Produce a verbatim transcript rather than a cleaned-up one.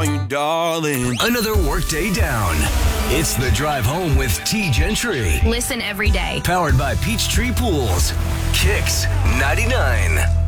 you, darling. Another workday down. It's The Drive Home with T. Gentry. Listen every day. Powered by Peachtree Pools. Kicks ninety-nine.